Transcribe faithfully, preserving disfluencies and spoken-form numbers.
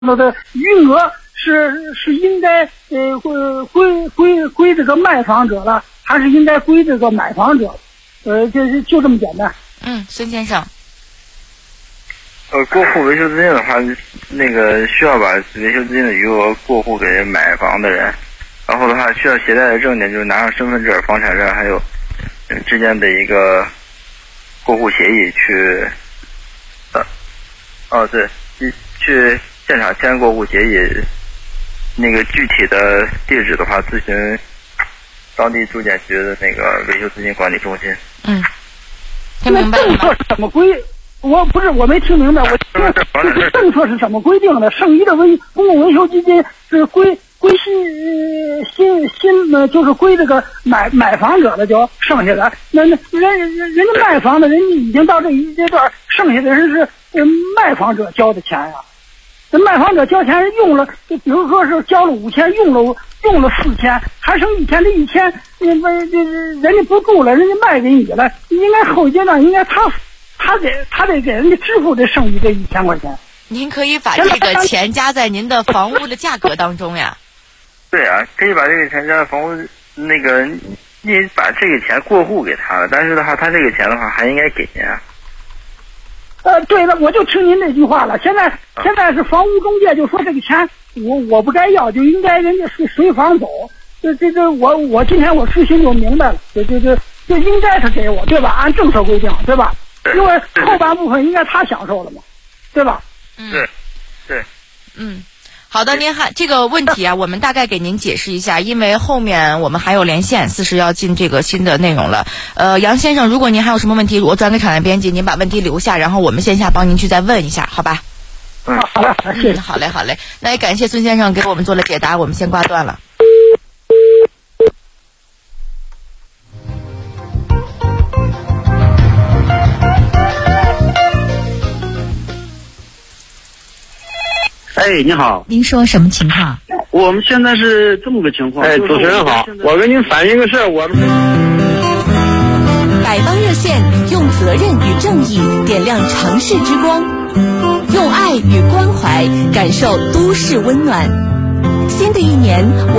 那的余额是是应该呃归归归归这个卖房者了，还是应该归这个买房者？呃，就就这么简单。 嗯，孙先生。 呃，过户维修资金的话，那个需要把维修资金的余额过户给买房的人，然后的话需要携带的证件就是拿上身份证、房产证还有之间的一个过户协议去，呃，哦对，去现场签过户协议。那个具体的地址的话，咨询当地住建局的那个维修资金管理中心。 嗯，听明白了吗？ 政策是怎么规？我不是我没听明白，我听就是政策是怎么规定的？剩余的维公共维修基金是归归新新新呃，就是归这个买买房者的就剩下的，那那人人人家卖房的人家已经到这一阶段，剩下的人是呃卖房者交的钱呀、啊。那卖房者交钱用了，就比如说是交了五千，用了用了四千，还剩一千，这一千，因为这人家不住了，人家卖给你了，应该后一阶段应该他。他得他得给人家支付这剩余这一千块钱。 您可以把这个钱加在您的房屋的价格当中呀。 对啊，可以把这个钱加在房屋那个，你把这个钱过户给他了，但是的话，他这个钱的话还应该给您啊。 呃，对了，我就听您这句话了。现在、啊、现在是房屋中介就说这个钱我我不该要，就应该人家随随房走。这这这我我今天我事情就明白了，就就就就应该是给我，对吧？按政策规定，对吧？因为后半部分应该他享受了嘛，对吧？ 嗯， 对，对， 嗯，好的，您还这个问题啊，我们大概给您解释一下，因为后面我们还有连线，四十要进这个新的内容了。呃，杨先生，如果您还有什么问题，我转给场内编辑，您把问题留下，然后我们线下帮您去再问一下，好吧？ 嗯，好嘞，谢谢。 嗯，好嘞，好嘞，那也感谢孙先生给我们做了解答，我们先挂断了。 哎，你好， 您说什么情况？ 我们现在是这么个情况。 哎，主持人好，我跟您反映个事儿，我们百帮热线用责任与正义点亮城市之光，用爱与关怀感受都市温暖。新的一年，我